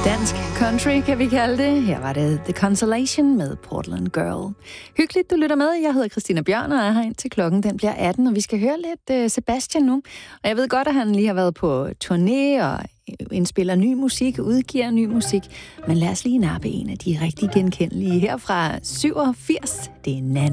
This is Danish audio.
Dansk country, kan vi kalde det. Her var det The Consolation med Portland Girl. Hyggeligt, du lytter med. Jeg hedder Christina Bjørn, og er her indtil klokken den bliver 18, og vi skal høre lidt Sebastian nu. Og jeg ved godt, at han lige har været på turné og indspiller ny musik, udgiver ny musik. Men lad os lige nappe en af de rigtig genkendelige her fra 87. Det er Nana.